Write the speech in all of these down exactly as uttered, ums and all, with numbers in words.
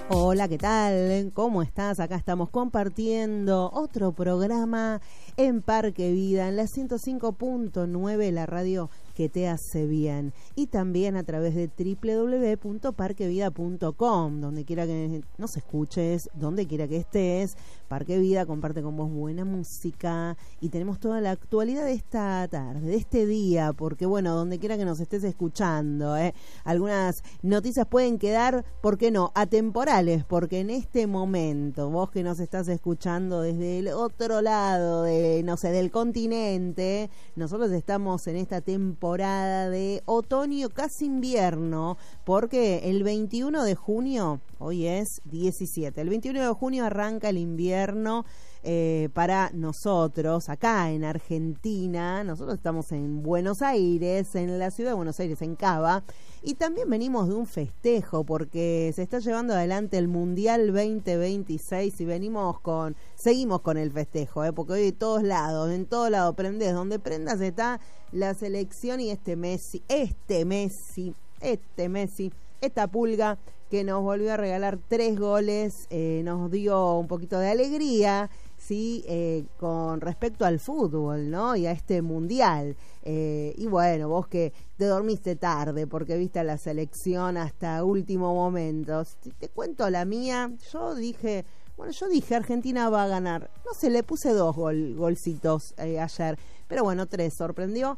Hola, ¿qué tal? ¿Cómo estás? Acá estamos compartiendo otro programa en Parque Vida, en la ciento cinco punto nueve, la radio que te hace bien. Y también a través de doble u doble u doble u punto parque vida punto com, donde quiera que nos escuches, donde quiera que estés. Parque Vida comparte con vos buena música y tenemos toda la actualidad de esta tarde, de este día, porque bueno, donde quiera que nos estés escuchando, ¿eh? Algunas noticias pueden quedar, ¿por qué no?, atemporales, porque en este momento, vos que nos estás escuchando desde el otro lado, de no sé, del continente, nosotros estamos en esta temporada de otoño, casi invierno, porque el veintiuno de junio, hoy es diecisiete, el veintiuno de junio arranca el invierno eh, para nosotros, acá en Argentina. Nosotros estamos en Buenos Aires, en la ciudad de Buenos Aires, en Cava, y también venimos de un festejo, porque se está llevando adelante el Mundial veinte veintiséis y venimos con, seguimos con el festejo, ¿eh? Porque hoy de todos lados, en todo lado prendés, donde prendas está la selección y este Messi, este Messi, este Messi, esta pulga que nos volvió a regalar tres goles, eh, nos dio un poquito de alegría, sí, eh, con respecto al fútbol, ¿no? Y a este mundial. Eh, y bueno, vos que te dormiste tarde porque viste a la selección hasta último momento. Si te cuento la mía, yo dije, bueno, yo dije Argentina va a ganar. No sé, le puse dos gol, golcitos eh, ayer. Pero bueno, tres, sorprendió.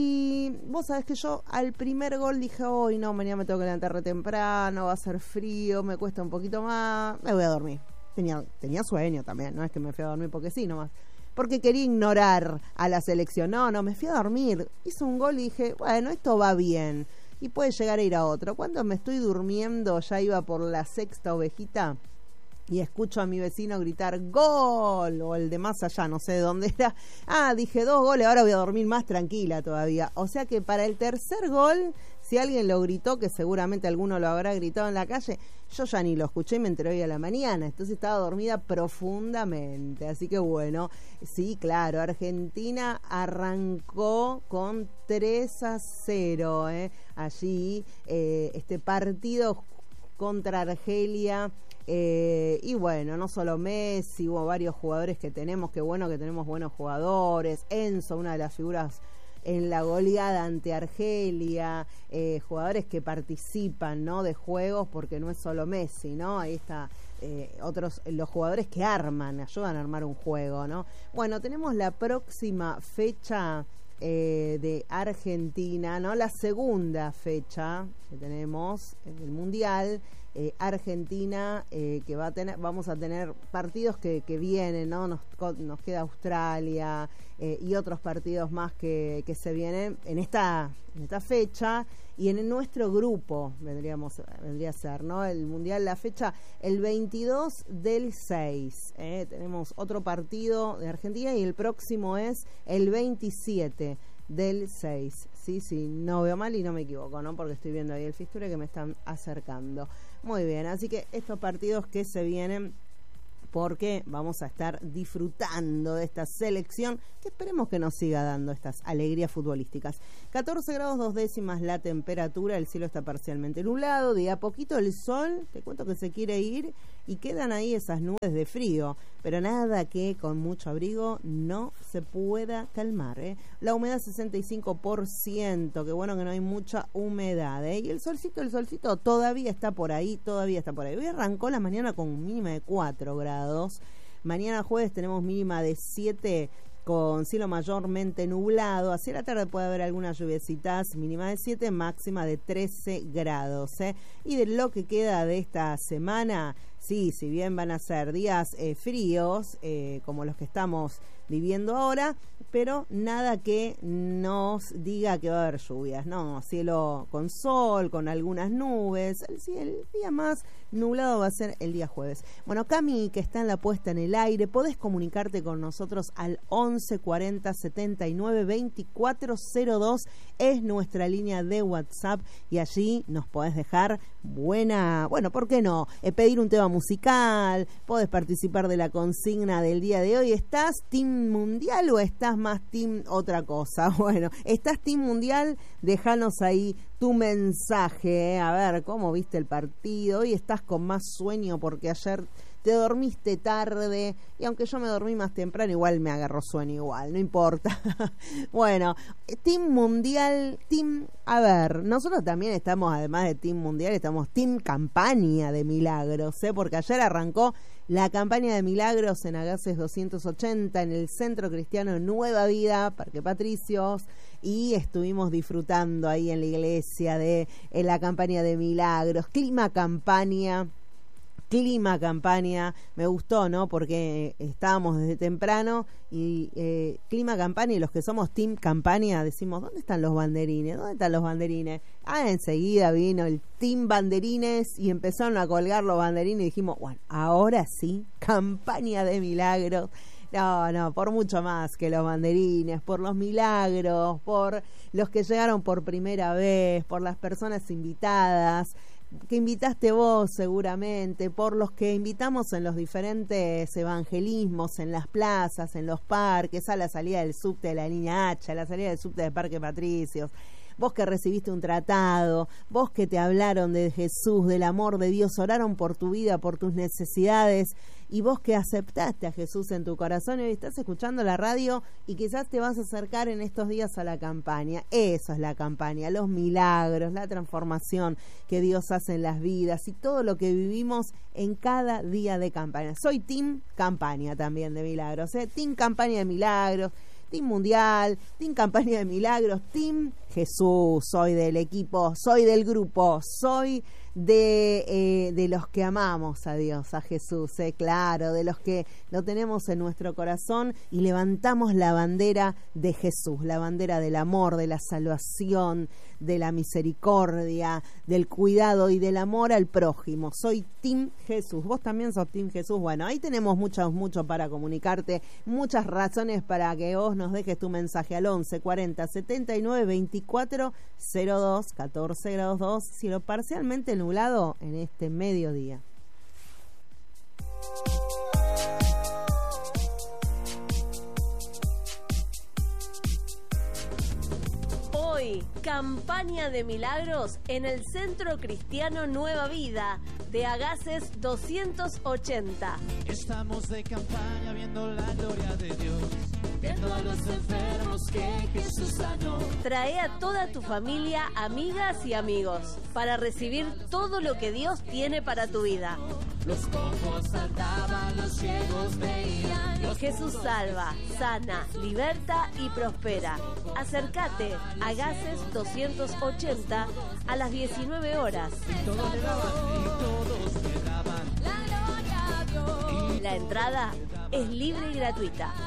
Y vos sabés que yo al primer gol dije, hoy no, mañana me tengo que levantar re temprano, va a ser frío, me cuesta un poquito más, me voy a dormir. Tenía, tenía sueño también, no es que me fui a dormir porque sí nomás. Porque quería ignorar a la selección. No, no, me fui a dormir. Hice un gol y dije, bueno, esto va bien. Y puede llegar a ir a otro. Cuando me estoy durmiendo, ya iba por la sexta ovejita, y escucho a mi vecino gritar ¡gol! O el de más allá, no sé de dónde era. Ah, dije dos goles, ahora voy a dormir más tranquila todavía. O sea que para el tercer gol, si alguien lo gritó, que seguramente alguno lo habrá gritado en la calle, yo ya ni lo escuché y me enteré hoy a la mañana. Entonces estaba dormida profundamente. Así que bueno, sí, claro, Argentina arrancó con tres a cero, ¿eh? Allí, eh, este partido contra Argelia. Eh, y bueno, no solo Messi, hubo varios jugadores que tenemos, qué bueno que tenemos buenos jugadores. Enzo, una de las figuras en la goleada ante Argelia, eh, jugadores que participan, ¿no?, de juegos, porque no es solo Messi, ¿no? Ahí está, eh, otros, los jugadores que arman, ayudan a armar un juego, ¿no? Bueno, tenemos la próxima fecha eh, de Argentina, ¿no? La segunda fecha que tenemos en el Mundial. Eh, Argentina, eh, que va a tener, vamos a tener partidos que, que vienen, ¿no? Nos, nos queda Australia eh, y otros partidos más que, que se vienen en esta, en esta fecha, y en nuestro grupo vendríamos, vendría a ser, ¿no? El Mundial, la fecha el veintidós del seis, ¿eh? Tenemos otro partido de Argentina y el próximo es el veintisiete del seis. Sí, sí, no veo mal y no me equivoco, ¿no? Porque estoy viendo ahí el fixture que me están acercando. Muy bien, así que estos partidos que se vienen, porque vamos a estar disfrutando de esta selección que esperemos que nos siga dando estas alegrías futbolísticas. catorce grados dos décimas la temperatura, el cielo está parcialmente nublado, de a poquito el sol, te cuento que se quiere ir y quedan ahí esas nubes de frío, pero nada que con mucho abrigo no se pueda calmar, ¿eh? La humedad sesenta y cinco por ciento, que bueno que no hay mucha humedad, ¿eh? Y el solcito, el solcito todavía está por ahí, todavía está por ahí. Hoy arrancó la mañana con mínima de cuatro grados, mañana jueves tenemos mínima de siete con cielo mayormente nublado, hacia la tarde puede haber algunas lluviecitas, mínima de siete, máxima de trece grados, ¿eh? Y de lo que queda de esta semana, sí, si bien van a ser días eh, fríos, eh, como los que estamos viviendo ahora, pero nada que nos diga que va a haber lluvias, no, cielo con sol, con algunas nubes, el, el día más nublado va a ser el día jueves. Bueno, Cami, que está en la puesta en el aire, podés comunicarte con nosotros al once cuarenta setenta y nueve veinticuatro cero dos, es nuestra línea de WhatsApp, y allí nos podés dejar buena, bueno, ¿por qué no? Eh, pedir un tema musical, podés participar de la consigna del día de hoy. ¿Estás team mundial o estás más team otra cosa? Bueno, ¿estás team mundial? Déjanos ahí tu tu mensaje. A ver, ¿cómo viste el partido? Hoy estás con más sueño porque ayer te dormiste tarde, y aunque yo me dormí más temprano, igual me agarró sueño igual, no importa. Bueno, Team Mundial, Team, a ver, nosotros también estamos, además de Team Mundial, estamos Team Campaña de Milagros, ¿eh? Porque ayer arrancó la campaña de Milagros en Agaces doscientos ochenta, en el Centro Cristiano Nueva Vida, Parque Patricios, y estuvimos disfrutando ahí en la iglesia de en la campaña de Milagros, clima campaña. Clima campaña, me gustó, ¿no? Porque estábamos desde temprano y eh, clima campaña, y los que somos team campaña decimos, ¿dónde están los banderines? ¿Dónde están los banderines? Ah, enseguida vino el team banderines y empezaron a colgar los banderines y dijimos, bueno, ahora sí, campaña de Milagros. No, no, por mucho más que los banderines, por los milagros, por los que llegaron por primera vez, por las personas invitadas, que invitaste vos seguramente, por los que invitamos en los diferentes evangelismos, en las plazas, en los parques, a la salida del subte de la línea H, a la salida del subte de Parque Patricios, vos que recibiste un tratado, vos que te hablaron de Jesús, del amor de Dios, oraron por tu vida, por tus necesidades, y vos que aceptaste a Jesús en tu corazón y hoy estás escuchando la radio y quizás te vas a acercar en estos días a la campaña. Eso es la campaña, los milagros, la transformación que Dios hace en las vidas y todo lo que vivimos en cada día de campaña. Soy Team Campaña también de Milagros, ¿eh? Team Campaña de Milagros, Team Mundial, Team Campaña de Milagros, Team Jesús, soy del equipo, soy del grupo, soy de eh, de los que amamos a Dios, a Jesús, eh, claro, de los que lo tenemos en nuestro corazón y levantamos la bandera de Jesús, la bandera del amor, de la salvación, de la misericordia, del cuidado y del amor al prójimo. Soy Team Jesús. Vos también sos Team Jesús. Bueno, ahí tenemos mucho, mucho para comunicarte, muchas razones para que vos nos dejes tu mensaje al once cuarenta setenta y nueve veinticuatro cero dos, catorce grados dos, cielo parcialmente nublado en este mediodía. Hoy, campaña de milagros en el Centro Cristiano Nueva Vida de Agaces doscientos ochenta. Estamos de campaña viendo la gloria de Dios, viendo a los enfermos que Jesús sanó. Trae a toda tu familia, amigas y amigos para recibir todo lo que Dios tiene para tu vida. Los cojos saltaban, los ciegos veían. Jesús salva, sana, liberta y prospera. Acércate a Agaces doscientos ochenta a las diecinueve horas. Y todos le daban, y todos le daban. La entrada es libre y gratuita.